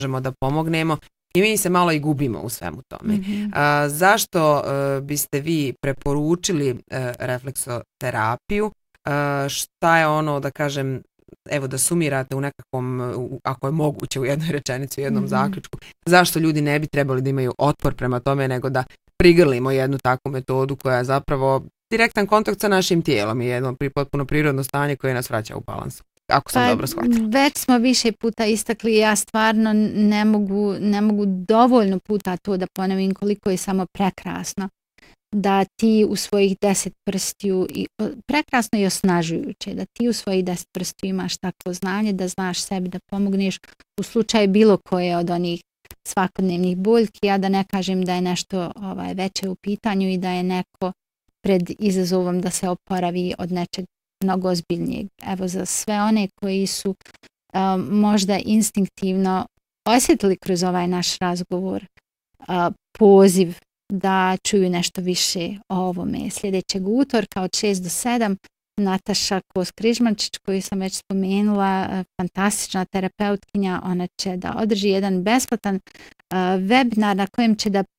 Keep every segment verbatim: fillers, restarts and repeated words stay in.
možemo da pomognemo i mi se malo i gubimo u svemu tome. Mm-hmm. A, zašto uh, biste vi preporučili uh, refleksoterapiju? A, šta je ono, da kažem, evo da sumirate u nekakvom, u, ako je moguće u jednoj rečenici, u jednom mm-hmm. zaključku, zašto ljudi ne bi trebali da imaju otpor prema tome nego da prigrlimo jednu takvu metodu koja je zapravo direktan kontakt sa našim tijelom i jedno potpuno prirodno stanje koje nas vraća u balans. Ako sam pa, dobro shvatila. Već smo više puta istakli, ja stvarno ne mogu, ne mogu dovoljno puta to da ponovim koliko je samo prekrasno da ti u svojih deset prstiju, i, prekrasno i osnažujuće, da ti u svojih deset prstiju imaš takvo znanje, da znaš sebi da pomogneš u slučaju bilo koje od onih svakodnevnih boljki, a da ne kažem da je nešto ovaj, veće u pitanju i da je neko pred izazovom da se oporavi od nečeg mnogo ozbiljnijeg. Evo za sve one koji su um, možda instinktivno osjetili kroz ovaj naš razgovor uh, poziv da čuju nešto više o ovome. Sljedećeg utorka od šest do sedam Nataša Kos-Križmančić, koju sam već spomenula, uh, fantastična terapeutkinja, ona će da održi jedan besplatan uh, webinar na kojem će da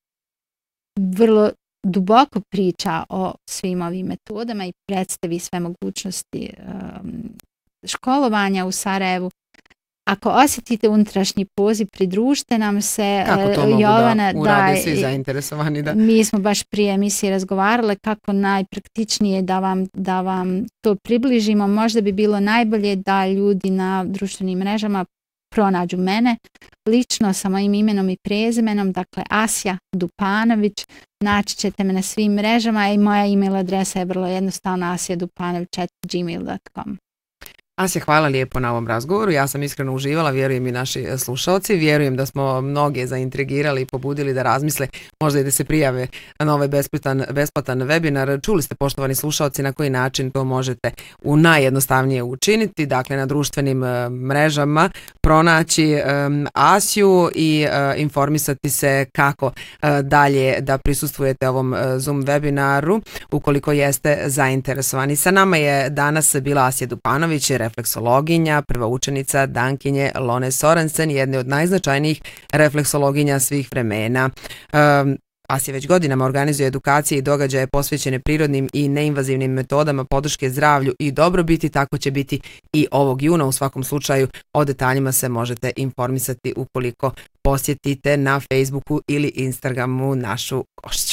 vrlo duboko priča o svim ovim metodama i predstavi sve mogućnosti um, školovanja u Sarajevu. Ako osjetite unutrašnji poziv, pridružite nam se. Kako to mogu Jovana, da urade da, svi zainteresovani? Da. Mi smo baš prije emisije razgovarale kako najpraktičnije da vam, da vam to približimo. Možda bi bilo najbolje da ljudi na društvenim mrežama pronađu mene lično sa mojim imenom i prezimenom, dakle Asja Dupanović, naći ćete me na svim mrežama i moja email adresa je vrlo jednostavna asja dupanović at gmail dot com. Asja, hvala lijepo na ovom razgovoru. Ja sam iskreno uživala, vjerujem i naši slušalci. Vjerujem da smo mnoge zaintrigirali i pobudili da razmisle, možda i da se prijave na ovaj besplatan, besplatan webinar. Čuli ste, poštovani slušalci, na koji način to možete u najjednostavnije učiniti. Dakle, na društvenim uh, mrežama pronaći um, Asju i uh, informisati se kako uh, dalje da prisustvujete ovom uh, Zoom webinaru ukoliko jeste zainteresovani. Sa nama je danas bila Asja Dupanović, refleksologinja, prva učenica Dankinje Lone Sorensen, jedne od najznačajnijih refleksologinja svih vremena. Um, Asja već godinama organizuje edukacije i događaje posvećene prirodnim i neinvazivnim metodama podrške zdravlju i dobrobiti, tako će biti i ovog juna. U svakom slučaju o detaljima se možete informisati ukoliko posjetite na Facebooku ili Instagramu našu gošću.